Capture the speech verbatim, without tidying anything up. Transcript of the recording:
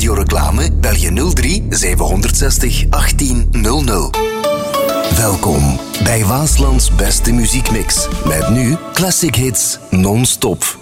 radioreclame? Bel je nul drie zevenhonderdzestig achttien nul nul. Welkom bij Waaslands beste muziekmix. Met nu classic hits non-stop.